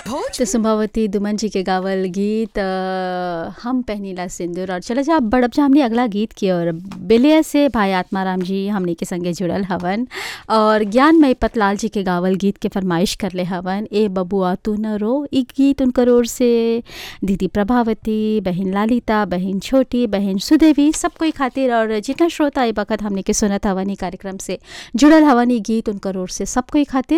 तो संभावती दुमन जी के गावल गीत हम पहनीला सिंदूर। और चला जा बढ़ब जा हमने अगला गीत की और बेलिया से भाई आत्माराम जी हमने के संगे जुड़ल हवन और ज्ञानमय पतलाल जी के गावल गीत के फरमाइश कर ले हवन। ए बबुआ तू न रो, ई गीत उनकर ओर से दीदी प्रभावती, बहन लालिता, बहन छोटी, बहन सुदेवी, सब कोई खातिर और जितना श्रोता ए बखत हमने के सुनत हवन ई कार्यक्रम से जुड़ल हवन ई गीत उनकर ओर से सब कोई खातिर।